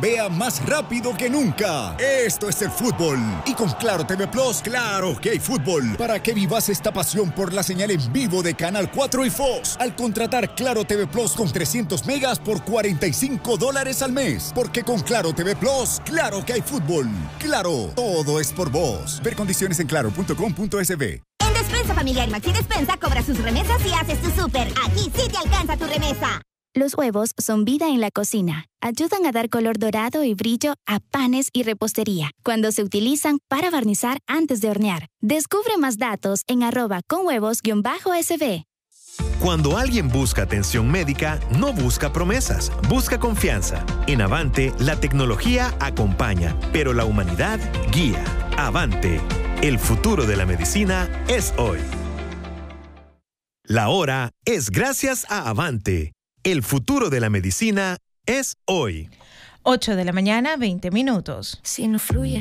bombea más rápido que nunca. Esto es el fútbol. Y con Claro TV Plus, claro que hay fútbol. Para que vivas esta pasión por la señal en vivo de Canal 4 y Fox. Al contratar Claro TV Plus con 300 megas por $45 al mes. Porque con Claro TV Plus, claro que hay fútbol. Claro, todo es por vos. Ver condiciones en claro.com.sb. En Despensa Familiar Maxi Despensa cobra sus remesas y haces tu súper. Aquí sí te alcanza tu remesa. Los huevos son vida en la cocina. Ayudan a dar color dorado y brillo a panes y repostería cuando se utilizan para barnizar antes de hornear. Descubre más datos en @conhuevos_sb. Cuando alguien busca atención médica, no busca promesas, busca confianza. En Avante, la tecnología acompaña, pero la humanidad guía. Avante, el futuro de la medicina es hoy. La hora es gracias a Avante. El futuro de la medicina es hoy. 8 de la mañana, 20 minutos. Si no fluye.